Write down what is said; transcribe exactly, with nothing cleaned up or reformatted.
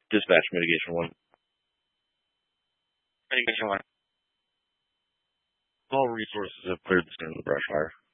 Dispatch mitigation one. Mitigation one. All resources have cleared the scene of the brush fire.